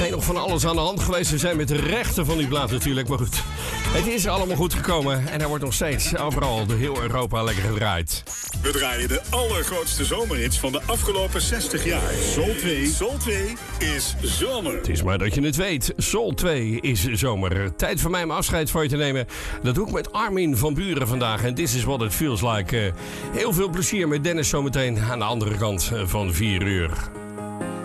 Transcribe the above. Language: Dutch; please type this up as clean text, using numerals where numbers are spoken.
scheen nog van alles aan de hand geweest te zijn met de rechten van die plaat natuurlijk. Maar goed, het is allemaal goed gekomen. En hij wordt nog steeds overal door heel Europa lekker gedraaid. We draaien de allergrootste zomerhits van de afgelopen 60 jaar. Soul 2. Soul 2 is zomer. Het is maar dat je het weet. Soul 2 is zomer. Tijd voor mij om afscheid van je te nemen. Dat doe ik met Armin van Buuren vandaag. En this is what it feels like. Heel veel plezier met Dennis zometeen aan de andere kant van 4 uur.